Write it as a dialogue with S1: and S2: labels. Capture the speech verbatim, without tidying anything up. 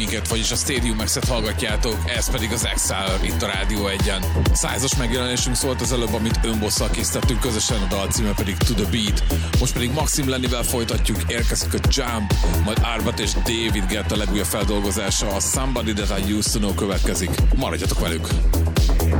S1: minket, vagyis a Stadium Max-et hallgatjátok, ez pedig az Exile itt a Rádió egyen. Százas megjelenésünk szólt az előbb, amit önbosszal készítettünk közösen, a dal címe pedig To The Beat. Most pedig Maxim Lennivel folytatjuk, érkezik a Jump, majd Arbat és David Guetta legújabb feldolgozása, a Somebody That I Used To Know következik. Maradjatok velük!